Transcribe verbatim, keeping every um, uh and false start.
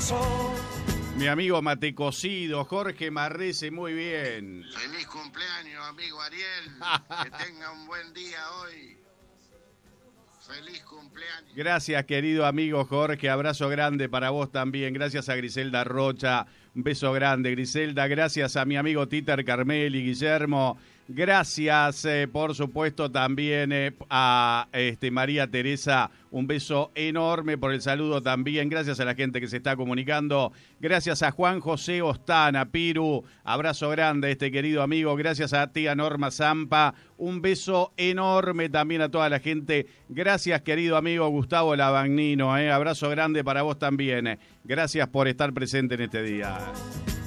corazón. Mi amigo Mate Cocido, Jorge Marrese, muy bien. Feliz cumpleaños, amigo Ariel. Que tenga un buen día hoy. Feliz cumpleaños. Gracias, querido amigo Jorge. Abrazo grande para vos también. Gracias a Griselda Rocha. Un beso grande, Griselda. Gracias a mi amigo Títer Carmeli, Guillermo. Gracias, eh, por supuesto, también eh, a este, María Teresa. Un beso enorme por el saludo también. Gracias a la gente que se está comunicando. Gracias a Juan José Ostana, Piru. Abrazo grande a este querido amigo. Gracias a tía Norma Zampa. Un beso enorme también a toda la gente. Gracias, querido amigo Gustavo Lavagnino. Eh. Abrazo grande para vos también. Gracias por estar presente en este día.